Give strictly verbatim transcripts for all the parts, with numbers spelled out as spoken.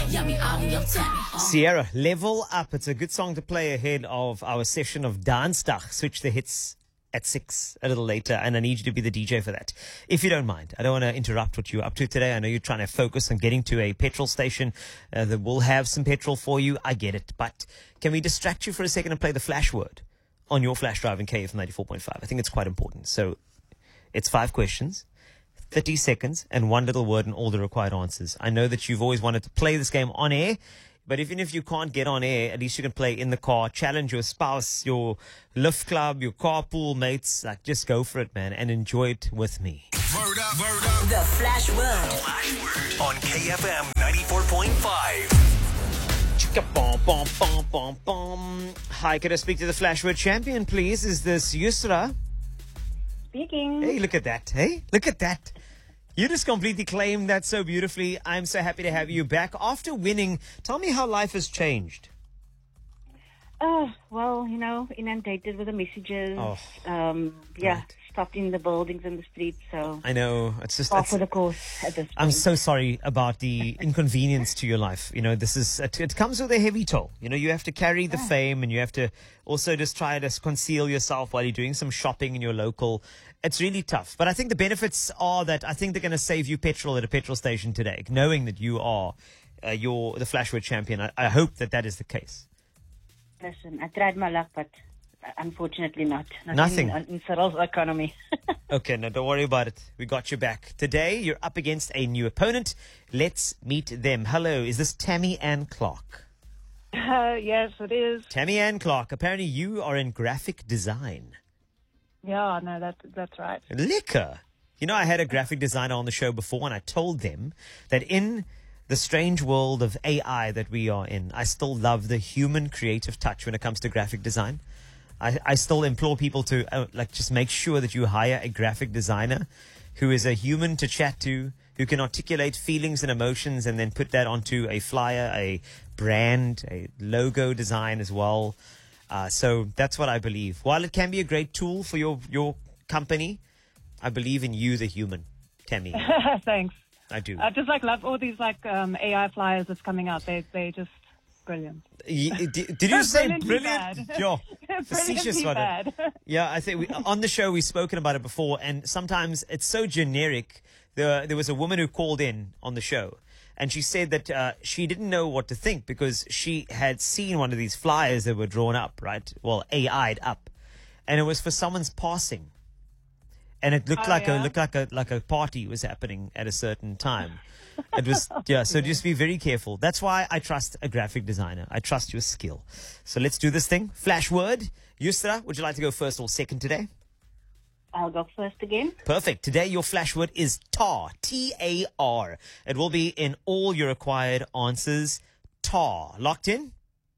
Sierra, Level Up. It's a good song to play ahead of our session of Dansdag. Switch the hits at six a little later, and I need you to be the D J for that, if you don't mind. I don't want to interrupt what you're up to today. I know you're trying to focus on getting to a petrol station uh, that will have some petrol for you. I get it. But can we distract you for a second and play the flash word on your flash drive in K F M ninety-four point five? I think it's quite important. So it's five questions, thirty seconds, and one little word and all the required answers. I know that you've always wanted to play this game on air, but even if you can't get on air, at least you can play in the car, challenge your spouse, your lift club, your carpool mates. Like, just go for it, man, and enjoy it with me. Word up, word up. The Flash Word. Flash word on K F M ninety-four point five. Chicka bom, bom, bom, bom, bom. Hi, could I speak to the Flash Word champion, please? Is this Yusra? Speaking. Hey, look at that. Hey, look at that. You just completely claimed that so beautifully. I'm so happy to have you back. After winning, tell me how life has changed. Uh, well, you know, inundated with the messages. Oh, um, yeah, right. Stopped in the buildings and the streets. So I know. It's just... off It's, for the course at this point. I'm so sorry about the inconvenience to your life. You know, this is... It, it comes with a heavy toll. You know, you have to carry the Yeah. fame, and you have to also just try to conceal yourself while you're doing some shopping in your local... It's really tough. But I think the benefits are that I think they're going to save you petrol at a petrol station today, knowing that you are uh, you're the Flashword champion. I, I hope that that is the case. Listen, I tried my luck, but unfortunately not. not Nothing. In, in Cyril's economy. Okay, no, don't worry about it. We got you back. Today, you're up against a new opponent. Let's meet them. Hello, is this Tammy Ann Clark? Uh, yes, it is. Tammy Ann Clark, apparently you are in graphic design. Yeah, no, that, that's right. Liquor. You know, I had a graphic designer on the show before, and I told them that in the strange world of A I that we are in, I still love the human creative touch when it comes to graphic design. I, I still implore people to uh, like just make sure that you hire a graphic designer who is a human to chat to, who can articulate feelings and emotions and then put that onto a flyer, a brand, a logo design as well. Uh, so that's what I believe. While it can be a great tool for your, your company, I believe in you, the human, Tammy. Thanks. I do. I just like love all these like um, A I flyers that's coming out. They they just brilliant. Y- Did, did you say Brilliantly brilliant? bad. Yo, Brilliantly facetious one. bad. Yeah, I think we, on the show we've spoken about it before, and sometimes it's so generic. There, there was a woman who called in on the show, and she said that uh, she didn't know what to think because she had seen one of these flyers that were drawn up, right? Well, A I'd up, and it was for someone's passing, and it looked Oh, like yeah? a looked like a like a party was happening at a certain time. It was yeah. So just be very careful. That's why I trust a graphic designer. I trust your skill. So let's do this thing. Flash word. Yusra, would you like to go first or second today? I'll go first again. Perfect. Today, your flash word is tar. T A R. It will be in all your required answers. Tar. Locked in?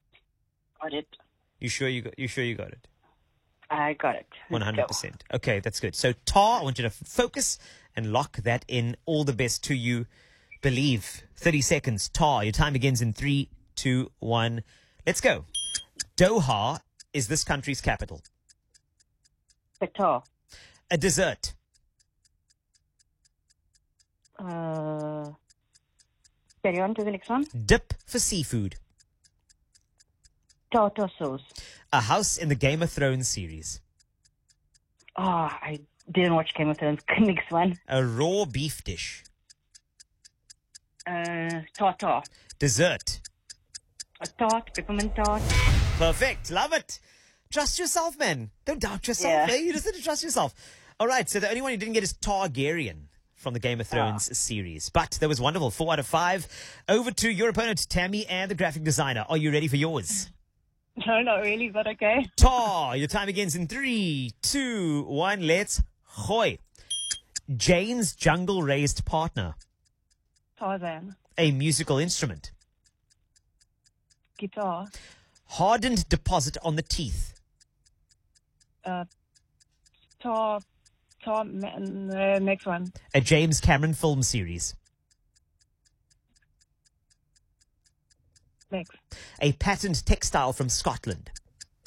Got it. You sure you got, you sure you got it? I got it. Let's one hundred percent. Okay, that's good. So tar, I want you to f- focus and lock that in. All the best to you. Believe. thirty seconds. Tar. Your time begins in three, two, one. Let's go. Doha is this country's capital. go. Qatar. A dessert. Uh, carry on to the next one. Dip for seafood. Tartar sauce. A house in the Game of Thrones series. Oh, I didn't watch Game of Thrones. Next one. A raw beef dish. Uh, tartar. Dessert. A tart, peppermint tart. Perfect. Love it. Trust yourself, man. Don't doubt yourself. Yeah. Eh? You just need to trust yourself. All right. So the only one you didn't get is Targaryen from the Game of Thrones series. But that was wonderful. Four out of five. Over to your opponent, Tammy, and the graphic designer. Are you ready for yours? No, not really, but okay. Tar. Your time begins in three, two, one. Let's hoy. Jane's jungle-raised partner. Tarzan. A musical instrument. Guitar. Hardened deposit on the teeth. Uh, tar. Tar. Uh, next one. A James Cameron film series. Next. A patent textile from Scotland.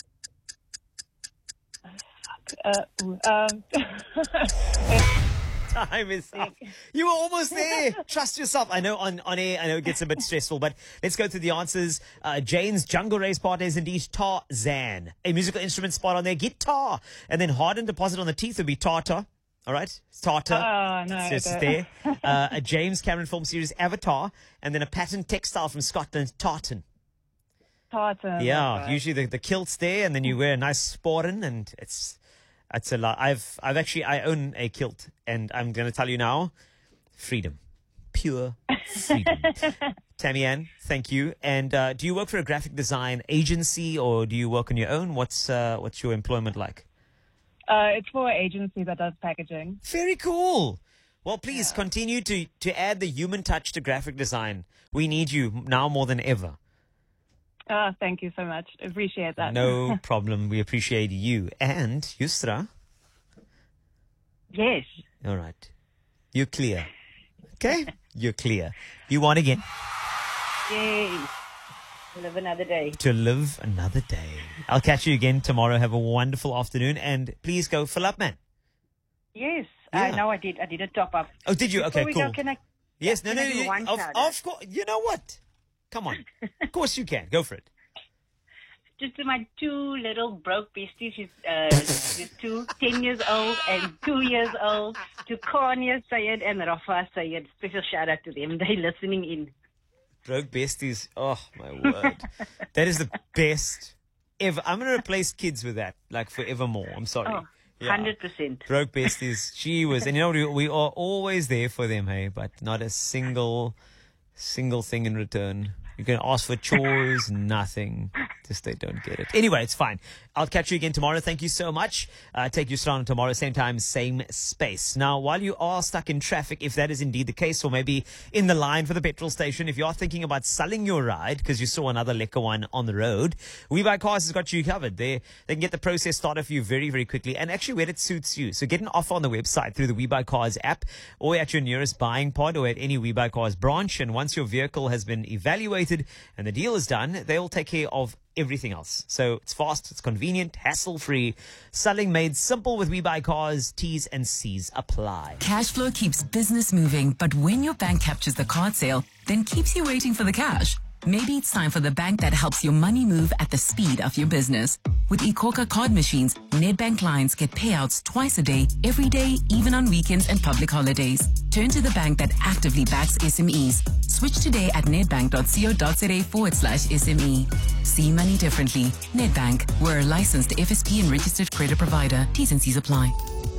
Uh, ooh, um, Time is up. You were almost there. Trust yourself. I know on, on air, I know it gets a bit stressful, but let's go through the answers. Uh, Jane's Jungle Race partner is indeed Tarzan. A musical instrument spot on there, guitar. And then hardened deposit on the teeth would be tartar. All right? Tartar. Oh, no. So it's there. Uh, a James Cameron film series, Avatar. And then a patent textile from Scotland, tartan. Tartan. Yeah, okay. usually the, the kilt's there, and then you wear a nice sporran, and it's it's a lot. I've I've actually I own a kilt, and I'm going to tell you now, freedom, pure freedom. Tammy Ann, thank you. And uh, do you work for a graphic design agency, or do you work on your own? What's uh, what's your employment like? Uh, it's for an agency that does packaging. Very cool. Well, please yeah. continue to to add the human touch to graphic design. We need you now more than ever. Oh, thank you so much. Appreciate that. No problem. We appreciate you. And Yusra? Yes. All right. You're clear. Okay? You're clear. You won again. Yay. Live another day. To live another day. I'll catch you again tomorrow. Have a wonderful afternoon. And please go fill up, man. Yes. Yeah. I know I did. I did a top up. Oh, did you? Okay, Before we cool. Go, can I, yes, no, can no, I do you, one of, shout of course. You know what? Come on. Of course you can. Go for it. Just to my two little broke besties. She's, uh, she's two, ten years old and two years old. To Kanye Sayed and Rafa Sayed. Special shout out to them. They're listening in. Broke besties. Oh, my word. That is the best ever. I'm going to replace kids with that, like forevermore. I'm sorry. Oh, yeah. one hundred percent. Broke besties. She was. And you know, we, we are always there for them, hey? But not a single, single thing in return. You can ask for chores, nothing. Just they don't get it. Anyway, it's fine. I'll catch you again tomorrow. Thank you so much. Uh, take you on tomorrow, same time, same space. Now, while you are stuck in traffic, if that is indeed the case, or maybe in the line for the petrol station, if you are thinking about selling your ride because you saw another lekker one on the road, WeBuyCars has got you covered. They they can get the process started for you very, very quickly, and actually where it suits you. So get an offer on the website through the WeBuyCars app, or at your nearest buying pod, or at any WeBuyCars branch. And once your vehicle has been evaluated and the deal is done, they will take care of everything else. So it's fast, it's convenient, hassle-free. Selling made simple with WeBuyCars. T's and C's apply. Cash flow keeps business moving, but when your bank captures the card sale, then keeps you waiting for the cash. Maybe it's time for the bank that helps your money move at the speed of your business. With iKhokha card machines, Nedbank clients get payouts twice a day, every day, even on weekends and public holidays. Turn to the bank that actively backs S M Es. Switch today at nedbank.co.za forward slash SME. See money differently. Nedbank. We're a licensed F S P and registered credit provider. T's and C's apply.